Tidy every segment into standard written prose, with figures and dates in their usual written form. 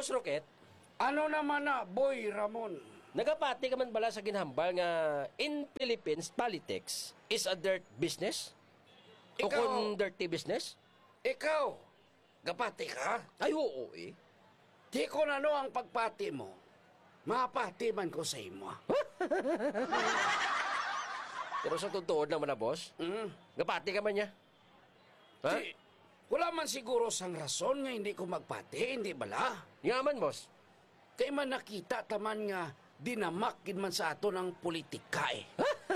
Boss Rocket, Ano naman na, Boy Ramon? nagapati ka man bala sa ginhambal nga in Philippines, politics is a dirt business? O Ikaw- kung dirty business? Ikaw, gapati ka? Ay, oo eh. Di ko na ano ang pagpati mo. Mapati man ko sa imo. Pero sa totoo naman na, boss, gapati ka man niya. Ha? Di, wala man siguro sang rason nga hindi ko magpati, hindi bala? Nga man, boss. Kay man nakita taman nga dinamakin man sa ato ng politika eh.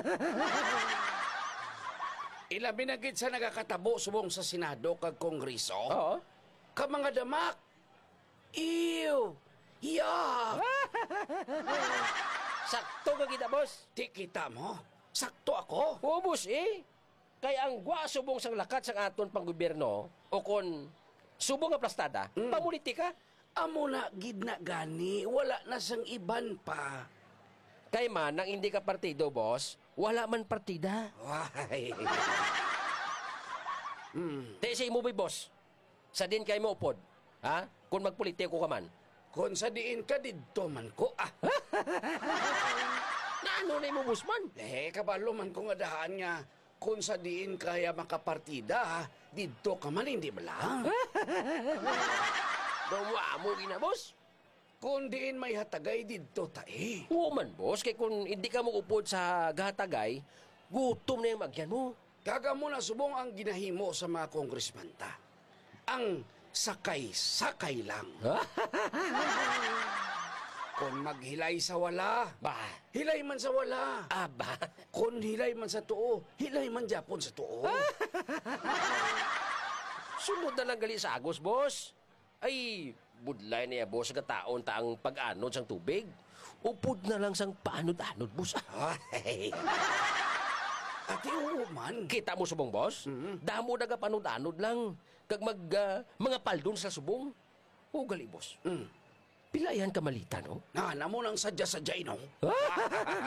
Ilabi na gid sa nagakatabo subong sa Senado kag Kongreso. Oo. Ka mga damak. Ew! Yeah! Sakto ka kita, boss. Di kita mo. Sakto ako. Oo, boss eh. Kaya ang gwa subong sang lakat sang aton pang gobyerno o kon subong nga plastada, pamulitika. Amo na gid na gani. Wala na sang iban pa. Kay man, nang hindi ka partido, boss, wala man partida. Why? Te sa imo, boss. Sa din kay mo upod. Ha? Kung magpolitiko ka man. Kung sa diin ka didto man ko. Na ano na imo, boss man? Kabalo man ko nga dahan nga kung sa diin kaya makapartida, didto ka man hindi bala. Dawa mo gina, boss. Kung diin may hatagay didto tae. Oo man, boss. Kay kung hindi ka mo upod sa gatagay, gutom na yung magyan mo. Kaga mo na subong ang ginahimo sa mga kongresman ta. Ang sakay-sakay lang. Kung maghilay sa wala, Ba? hilay man sa wala. Aba? Kung hilay man sa tuo, hilay man Japon sa tuo. Sunod na lang gali sa agos, boss. Ay, budlay niya, boss, sa taon taang pag-anod sang tubig. Upod na lang sang paanod-anod, boss. Ay. Ati man. Kita mo subong, boss? Damo daga panod-anod lang. Kag mga paldon sa subong. O gali, boss. Pilayan ka malita, no? Na mo nang sadya-sadya, no?